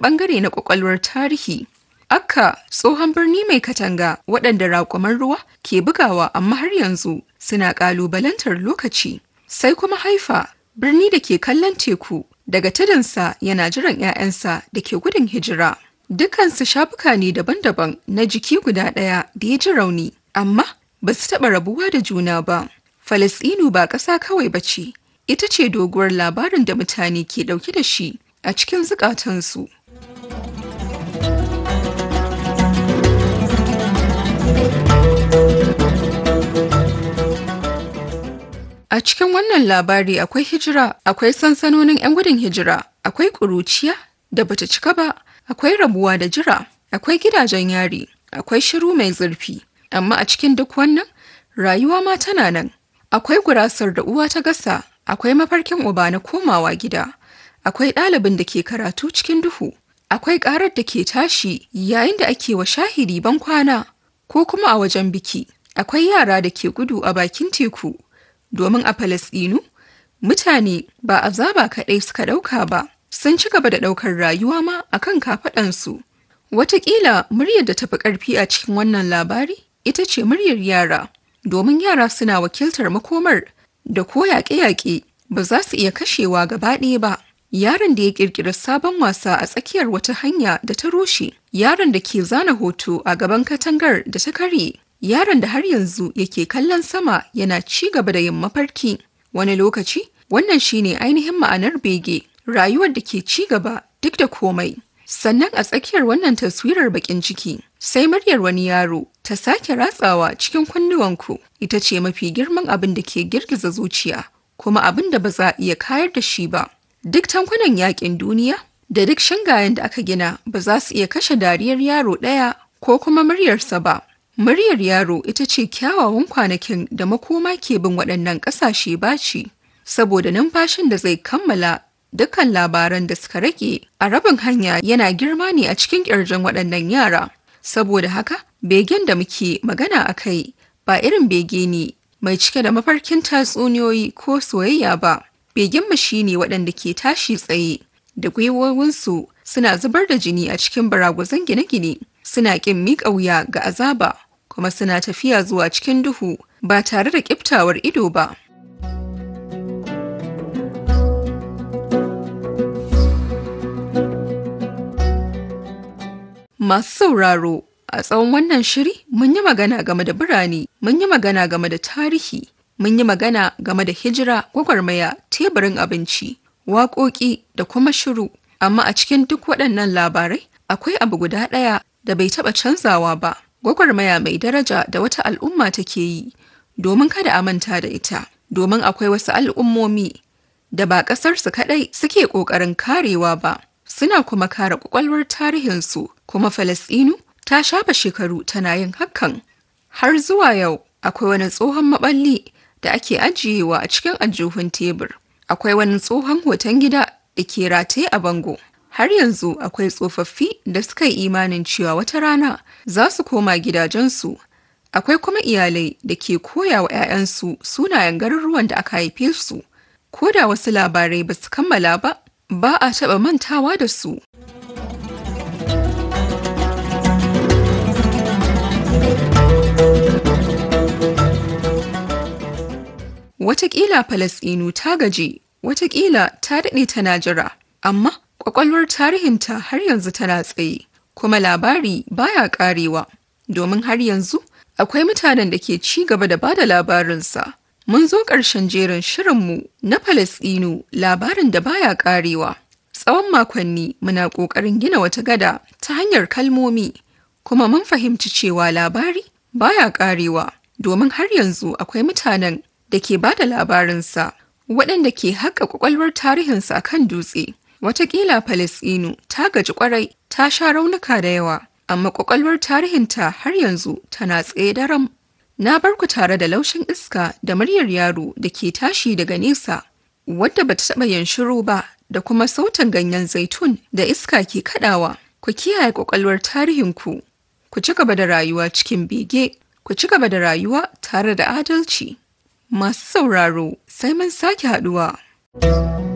ɓangare na ƙwaƙwalwar tarihi. Akka tsohon birni mai katanga waɗanda raƙuman ruwa ke bugawa amma har yanzu suna ƙalubalantar lokaci. Sai kuma Haifa, birni da ke kallon teku daga tudunsa yana jiran 'ya'yansa da ke gudun hijira. Dukansu shafuka ne daban-daban na jiki guda ɗaya da ya ji rauni, amma ba su taɓa rabuwa da juna ba. Falasɗinu ba ƙasa kawai ba ce, ita ce doguwar labarin da mutane ke ɗauke da shi a cikin zukatansu. A cikin wannan labari akwai hijira, akwai sansanonin 'yan gudun hijira, akwai ƙuruciya da bata cika ba, akwai rabuwa da jira, akwai gidajen yari, akwai shiru mai zurfi. Amma a cikin duk wannan, rayuwa ma tana nan. Akwai gurasar da uwa ta gasa, akwai mafarkin uba na komawa gida, akwai ɗalibin da ke karatu cikin duhu, akwai ƙarar da ke tashi yayin da ake wa shahidi ban kwana, ko kuma a wajen biki, akwai yara da ke gudu a bakin teku. Domin a Falasɗinu, mutane ba azaba kaɗai suka ɗauka ba, sun ci gaba da ɗaukar rayuwa ma a kan kafaɗansu. Wataƙila muryar da tafi ƙarfi a cikin wannan labari ita ce muryar yara, domin yara suna wakiltar makomar da ko yaƙe-yaƙe ba za su iya kashewa gaba ɗaya ba. Yaron da ya ƙirƙiri sabon wasa a tsakiyar wata hanya da ta rushe, yaron da ke zana hoto a gaban katangar da ta karye, yaron da har yanzu yake kallon sama yana ci gaba da yin mafarki. Wani lokaci, wannan shine ainihin ma'anar bege, rayuwar da ke ci gaba duk da komai. Sannan a tsakiyar wannan taswirar bakin ciki, sai muryar wani yaro ta sake ratsawa cikin kunnuwanku, ita ce mafi girman abin da ke girgiza zuciya, kuma abin da ba za a iya kayar da shi ba. Duk tankunan yakin duniya da duk shingayen da aka gina ba za su iya kashe dariyar yaro ɗaya ko kuma muryarsa ba. Muryar yaro ita ce kyawawan kwanakin da makoma ke bin waɗannan ƙasashe baci, saboda numfashin da zai kammala dukkan labaran da suka rage a rabin hanya yana girma ne a cikin ƙirjin waɗannan yara. Saboda haka, begen da muke magana a kai ba irin bege ne mai cike da mafarkin tatsuniyoyi ko soyayya ba. Begenmu shi ne waɗanda ke tashi tsaye da gwiwowinsu suna zubar da jini a cikin baragwazon gine-gine, suna ƙin miƙa wuya ga azaba, kuma suna tafiya zuwa cikin duhu ba tare da ƙiftawar ido ba. Masu sauraro, a tsawon wannan shiri mun yi magana game da birane, mun yi magana game da tarihi, mun yi magana game da hijira, gwagwarmaya, teburin abinci, waƙoƙi da kuma shiru. Amma a cikin duk waɗannan labarai, akwai abu guda ɗaya da bai taɓa canzawa ba, gwagwarmaya mai daraja da wata al'umma take yi, domin kada a manta da ita, domin akwai wasu al'ummomi da ba ƙasarsu kaɗai suke ƙoƙarin karewa ba, suna kuma kare ƙwaƙwalwar tarihinsu, kuma Falasɗinu ta shafe shekaru tana yin hakan. Har zuwa yau, akwai wani tsohon maɓalli da ake ajiyewa a cikin aljihun tebur. Akwai wani tsohon hoton gida da ke rataye a bango. Har yanzu akwai tsofaffi da suka yi imanin cewa wata rana za su koma gidajensu. Akwai kuma iyalai da ke koya wa 'ya'yansu sunayen garuruwan da aka haife su. Ko da wasu labarai ba su kammala ba, ba a taɓa mantawa da su. Wataƙila Falasɗinu ta gaji, wataƙila ta daɗe tana jira, amma ƙwaƙwalwar tarihinta har yanzu tana tsaye, kuma labari baya ƙarewa, domin har yanzu akwai mutanen da ke ci gaba da bada labarinsa. Mun zo ƙarshen jerin shirinmu na Falasɗinu, labarin da baya ƙarewa. Tsawon makonni muna ƙoƙarin gina wata gada ta hanyar kalmomi, kuma mun fahimci cewa labari baya ƙarewa, domin har yanzu akwai mutanen da ke ba da labarinsa, waɗanda ke haƙa ƙwaƙwalwar tarihinsa a kan dutse. Wataƙila Falasɗinu ta gaji ƙwarai, ta sha raunuka da yawa, amma ƙwaƙwalwar tarihinta har yanzu tana tsaye daram. Na bar ku tare da laushin iska da muryar yaro da ke tashi daga nesa, wadda bata taɓa yin shiru ba, da kuma sautin ganyen zaitun da iska ke kaɗawa. Ku kiyaye ƙwaƙwalwar tarihinku, ku ci gaba da rayuwa cikin bege, ku ci gaba da rayuwa tare da adalci. Masu sauraro, sai mun sake haɗuwa.